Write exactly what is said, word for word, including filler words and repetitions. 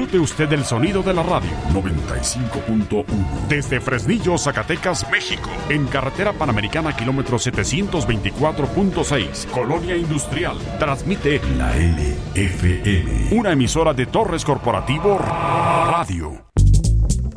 Disfrute usted del sonido de la radio. noventa y cinco punto uno. Desde Fresnillo, Zacatecas, México. En carretera Panamericana, kilómetro setecientos veinticuatro punto seis. Colonia Industrial. Transmite La L F M. Una emisora de Torres Corporativo Radio.